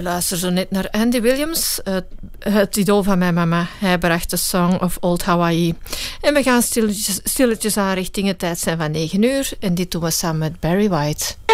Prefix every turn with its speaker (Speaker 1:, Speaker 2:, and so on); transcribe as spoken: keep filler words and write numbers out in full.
Speaker 1: luisterde zo net naar Andy Williams, het, het idool van mijn mama. Hij bracht de Song of Old Hawaii. En we gaan stilletjes, stilletjes aan richting het tijd zijn van negen uur. En dit doen we samen met Barry White.